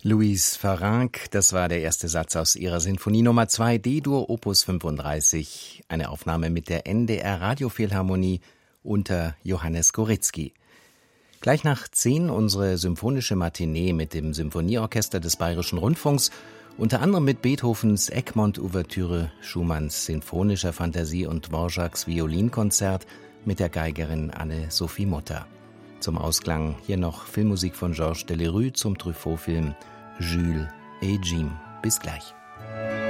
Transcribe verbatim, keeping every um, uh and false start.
Louise Farrenc, das war der erste Satz aus ihrer Sinfonie Nummer zwei, D-Dur Opus fünfunddreißig, eine Aufnahme mit der N D R Radiophilharmonie unter Johannes Goritzky. Gleich nach zehn unsere symphonische Matinee mit dem Symphonieorchester des Bayerischen Rundfunks, unter anderem mit Beethovens Egmont-Ouvertüre, Schumanns Sinfonischer Fantasie und Dvořáks Violinkonzert mit der Geigerin Anne-Sophie Mutter. Zum Ausklang hier noch Filmmusik von Georges Delerue zum Truffaut-Film Jules et Jim. Bis gleich.